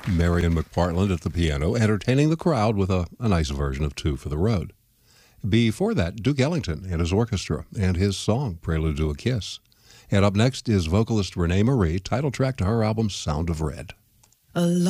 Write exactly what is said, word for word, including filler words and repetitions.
Marion McPartland at the piano, entertaining the crowd with a, a nice version of Two for the Road. Before that, Duke Ellington and his orchestra and his song, Prelude to a Kiss. And up next is vocalist Renee Marie, title track to her album Sound of Red. A